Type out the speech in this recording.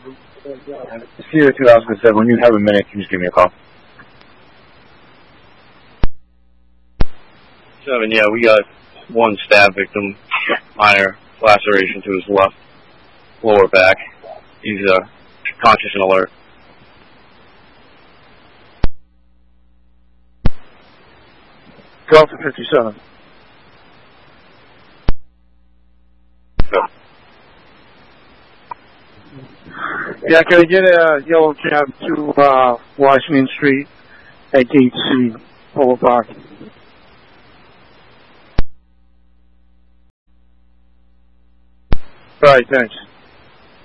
Sierra 2007, when you have a minute, can you just give me a call? 7, yeah, we got one stab victim, minor laceration to his left lower back. He's conscious and alert. Delta 57. Yeah, can I get a yellow cab to Washington Street at Gate C, Boulevard? All right, thanks.